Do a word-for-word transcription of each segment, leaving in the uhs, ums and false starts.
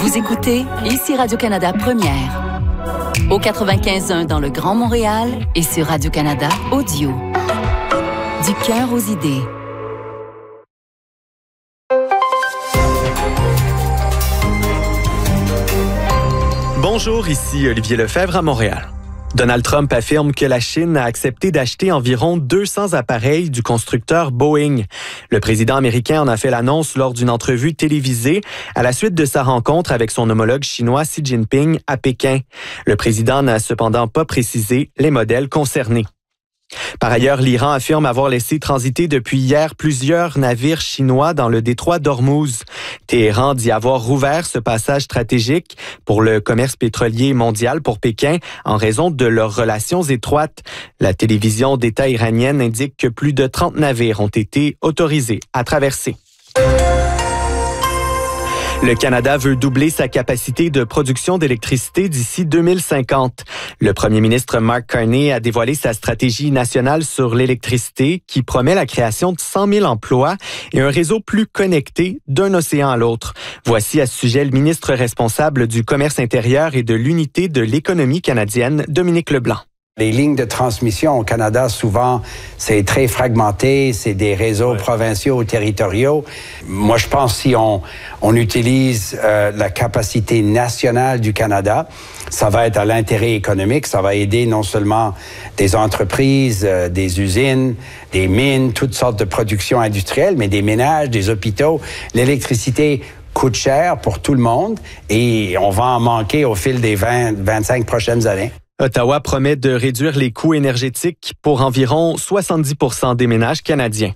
Vous écoutez ici Radio-Canada Première. Au quatre-vingt-quinze point un dans le Grand Montréal et sur Radio-Canada Audio. Du cœur aux idées. Bonjour, ici Olivier Lefebvre à Montréal. Donald Trump affirme que la Chine a accepté d'acheter environ deux cents appareils du constructeur Boeing. Le président américain en a fait l'annonce lors d'une entrevue télévisée à la suite de sa rencontre avec son homologue chinois Xi Jinping à Pékin. Le président n'a cependant pas précisé les modèles concernés. Par ailleurs, l'Iran affirme avoir laissé transiter depuis hier plusieurs navires chinois dans le détroit d'Ormuz. Téhéran dit avoir rouvert ce passage stratégique pour le commerce pétrolier mondial pour Pékin en raison de leurs relations étroites. La télévision d'État iranienne indique que plus de trente navires ont été autorisés à traverser. Le Canada veut doubler sa capacité de production d'électricité d'ici deux mille cinquante. Le premier ministre Mark Carney a dévoilé sa stratégie nationale sur l'électricité qui promet la création de cent mille emplois et un réseau plus connecté d'un océan à l'autre. Voici à ce sujet le ministre responsable du commerce intérieur et de l'unité de l'économie canadienne, Dominique Leblanc. Les lignes de transmission au Canada, souvent, c'est très fragmenté, c'est des réseaux ouais. provinciaux ou territoriaux. Moi, je pense que si on, on utilise euh, la capacité nationale du Canada, ça va être à l'intérêt économique, ça va aider non seulement des entreprises, euh, des usines, des mines, toutes sortes de productions industrielles, mais des ménages, des hôpitaux. L'électricité coûte cher pour tout le monde et on va en manquer au fil des vingt à vingt-cinq prochaines années. Ottawa promet de réduire les coûts énergétiques pour environ soixante-dix pour cent des ménages canadiens.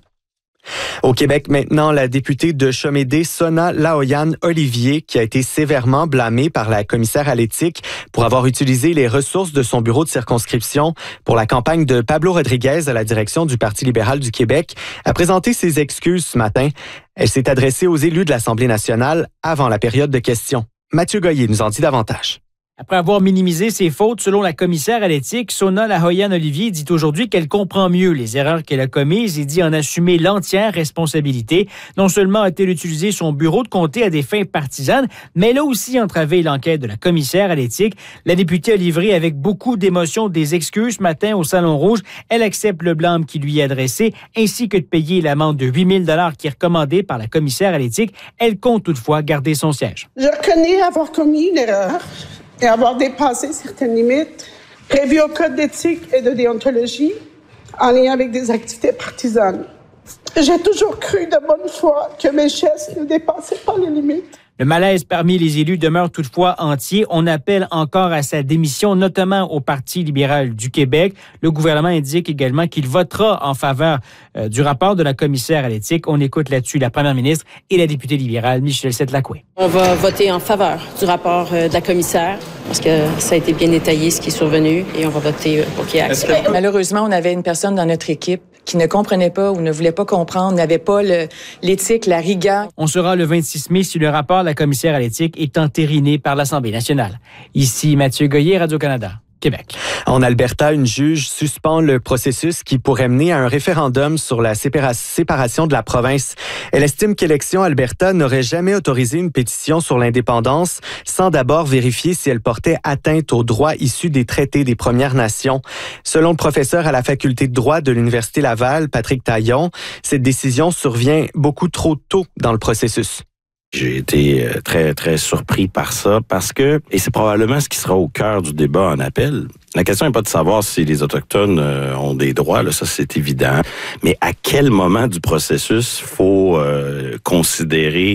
Au Québec, maintenant, la députée de Chomédé, Sona Laoyan-Olivier, qui a été sévèrement blâmée par la commissaire à l'éthique pour avoir utilisé les ressources de son bureau de circonscription pour la campagne de Pablo Rodriguez à la direction du Parti libéral du Québec, a présenté ses excuses ce matin. Elle s'est adressée aux élus de l'Assemblée nationale avant la période de questions. Mathieu Goyer nous en dit davantage. Après avoir minimisé ses fautes, selon la commissaire à l'éthique, Sona Laoyan-Olivier dit aujourd'hui qu'elle comprend mieux les erreurs qu'elle a commises et dit en assumer l'entière responsabilité. Non seulement a-t-elle utilisé son bureau de comté à des fins partisanes, mais elle a aussi entravé l'enquête de la commissaire à l'éthique. La députée a livré avec beaucoup d'émotion des excuses ce matin au Salon Rouge. Elle accepte le blâme qui lui est adressé, ainsi que de payer l'amende de huit mille dollars qui est recommandée par la commissaire à l'éthique. Elle compte toutefois garder son siège. Je reconnais avoir commis une erreur et avoir dépassé certaines limites prévues au Code d'éthique et de déontologie en lien avec des activités partisanes. J'ai toujours cru de bonne foi que mes gestes ne dépassaient pas les limites. Le malaise parmi les élus demeure toutefois entier. On appelle encore à sa démission, notamment au Parti libéral du Québec. Le gouvernement indique également qu'il votera en faveur euh, du rapport de la commissaire à l'éthique. On écoute là-dessus la première ministre et la députée libérale, Michèle Setlacoué. On va voter en faveur du rapport euh, de la commissaire parce que ça a été bien détaillé ce qui est survenu et on va voter pour qu'il y ait action. Malheureusement, on avait une personne dans notre équipe qui ne comprenait pas ou ne voulait pas comprendre, n'avait pas le, l'éthique, la rigueur. On sera le vingt-six mai si le rapport de la commissaire à l'éthique est entériné par l'Assemblée nationale. Ici Mathieu Goyer, Radio-Canada. Québec. En Alberta, une juge suspend le processus qui pourrait mener à un référendum sur la sépara- séparation de la province. Elle estime qu'Élections Alberta n'aurait jamais autorisé une pétition sur l'indépendance sans d'abord vérifier si elle portait atteinte aux droits issus des traités des Premières Nations. Selon le professeur à la faculté de droit de l'Université Laval, Patrick Taillon, cette décision survient beaucoup trop tôt dans le processus. J'ai été très, très surpris par ça parce que, et c'est probablement ce qui sera au cœur du débat en appel, la question n'est pas de savoir si les Autochtones euh, ont des droits, là, ça c'est évident, mais à quel moment du processus faut euh, considérer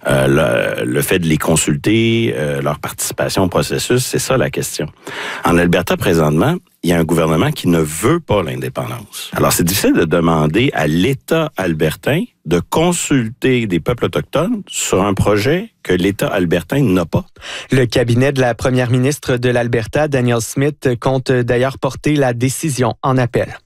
euh, le, le fait de les consulter, euh, leur participation au processus, c'est ça la question. En Alberta, présentement, il y a un gouvernement qui ne veut pas l'indépendance. Alors, c'est difficile de demander à l'État albertain de consulter des peuples autochtones sur un projet que l'État albertain n'a pas. Le cabinet de la première ministre de l'Alberta, Danielle Smith, compte d'ailleurs porter la décision en appel.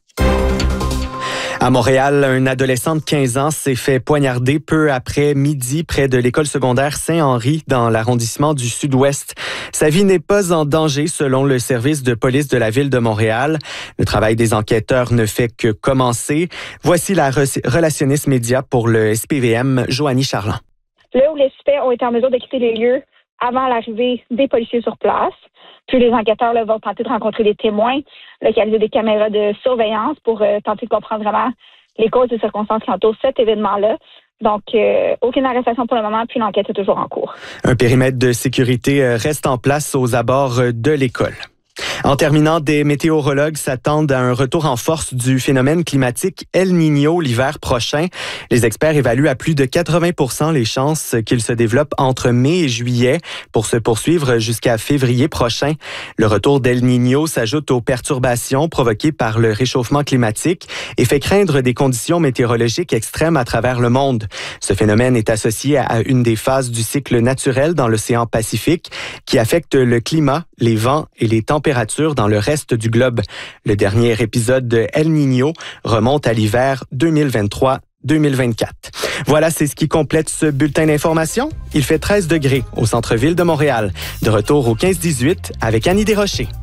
À Montréal, un adolescent de quinze ans s'est fait poignarder peu après midi près de l'école secondaire Saint-Henri dans l'arrondissement du Sud-Ouest. Sa vie n'est pas en danger selon le service de police de la ville de Montréal. Le travail des enquêteurs ne fait que commencer. Voici la re- relationniste média pour le S P V M, Joanie Charland. Là où les suspects ont été en mesure de quitter les lieux, avant l'arrivée des policiers sur place. Puis les enquêteurs là, vont tenter de rencontrer des témoins, localiser des caméras de surveillance pour euh, tenter de comprendre vraiment les causes et circonstances qui entourent cet événement-là. Donc, euh, aucune arrestation pour le moment, puis l'enquête est toujours en cours. Un périmètre de sécurité reste en place aux abords de l'école. En terminant, des météorologues s'attendent à un retour en force du phénomène climatique El Niño l'hiver prochain. Les experts évaluent à plus de quatre-vingts pour cent les chances qu'il se développe entre mai et juillet pour se poursuivre jusqu'à février prochain. Le retour d'El Niño s'ajoute aux perturbations provoquées par le réchauffement climatique et fait craindre des conditions météorologiques extrêmes à travers le monde. Ce phénomène est associé à une des phases du cycle naturel dans l'océan Pacifique qui affecte le climat, les vents et les températures dans le reste du globe. Le dernier épisode de El Niño remonte à l'hiver deux mille vingt-trois deux mille vingt-quatre. Voilà, c'est ce qui complète ce bulletin d'information. Il fait treize degrés au centre-ville de Montréal. De retour au quinze dix-huit avec Annie Desrochers.